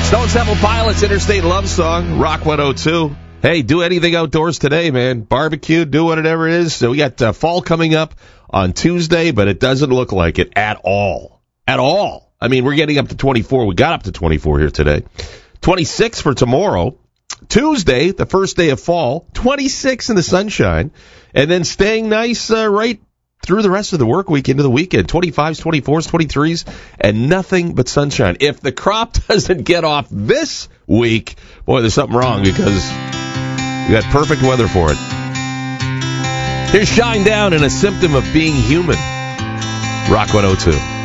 Stone Temple Pilots, Interstate Love Song, Rock 102. Hey, do anything outdoors today, man. Barbecue, do whatever it is. So we got fall coming up on Tuesday, but it doesn't look like it at all. At all. I mean, we're getting up to 24. We got up to 24 here today. 26 for tomorrow. Tuesday, the first day of fall, 26 in the sunshine. And then staying nice right through the rest of the work week into the weekend. 25s, 24s, 23s, and nothing but sunshine. If the crop doesn't get off this week, boy, there's something wrong because you got perfect weather for it. Here's Shine Down and a symptom of being human. Rock 102.